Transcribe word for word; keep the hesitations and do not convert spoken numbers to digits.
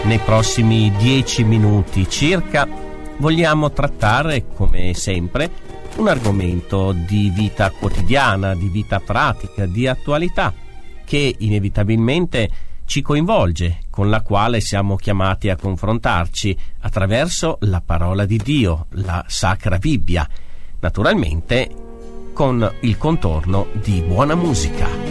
Nei prossimi dieci minuti circa vogliamo trattare, come sempre, un argomento di vita quotidiana, di vita pratica, di attualità, che inevitabilmente ci coinvolge, con la quale siamo chiamati a confrontarci attraverso la parola di Dio, la Sacra Bibbia, naturalmente con il contorno di buona musica.